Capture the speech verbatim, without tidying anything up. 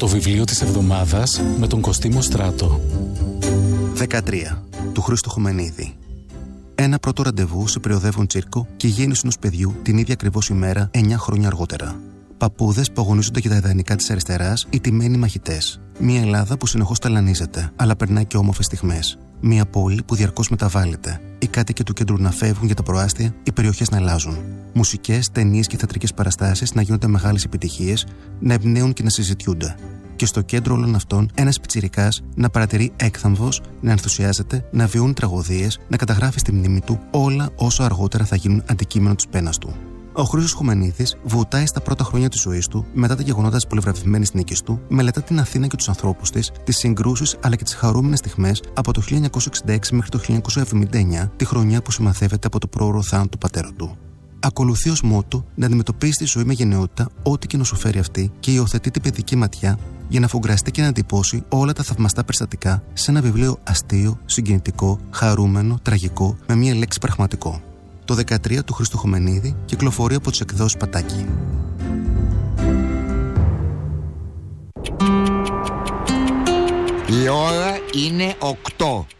Το βιβλίο της εβδομάδας με τον Κωστή Μοστράτο. δεκατρία. Του Χρήστου Χουμενίδη. Ένα πρώτο ραντεβού σε περιοδεύον τσίρκο και η γέννηση ενός παιδιού την ίδια ακριβώς ημέρα, εννιά χρόνια αργότερα. Παππούδες που αγωνίζονται για τα ιδανικά της αριστεράς, οι τιμένοι μαχητές. Μια Ελλάδα που συνεχώς ταλανίζεται, αλλά περνάει και όμορφες στιγμές. Μια πόλη που διαρκώς μεταβάλλεται. Οι κάτοικοι του κέντρου να φεύγουν για τα προάστια, οι περιοχές να αλλάζουν. Μουσικές, ταινίες και θεατρικές παραστάσεις να γίνονται μεγάλες επιτυχίες, να εμπνέουν και να συζητιούνται. Και στο κέντρο όλων αυτών ένας πιτσιρικάς να παρατηρεί έκθαμβος, να ενθουσιάζεται, να βιώνει τραγωδίες, να καταγράφει στη μνήμη του όλα όσα αργότερα θα γίνουν αντικείμενο της πένας του. Ο Χρήστος Χουμενίδης βουτάει στα πρώτα χρόνια της ζωής του, μετά τα γεγονότα της πολυβραβευμένης νίκης του, μελετά την Αθήνα και τους ανθρώπους της, τις συγκρούσεις αλλά και τις χαρούμενες στιγμές από το χίλια εννιακόσια εξήντα έξι μέχρι το χίλια εννιακόσια εβδομήντα εννιά, τη χρονιά που συμμαθεύεται από το πρόωρο θάνατο του πατέρα του. Ακολουθεί ως μότο να αντιμετωπίσει τη ζωή με γενναιότητα, ό,τι και να σου φέρει αυτή, και υιοθετεί την παιδική ματιά για να φουγκραστεί και να εντυπώσει όλα τα θαυμαστά περιστατικά σε ένα βιβλίο αστείο, συγκινητικό, χαρούμενο, τραγικό, με μία λέξη πραγματικό. Το δεκατρία του Χρήστου Χουμενίδη κυκλοφορεί από τις εκδόσεις Πατάκη. Η ώρα είναι οκτώ.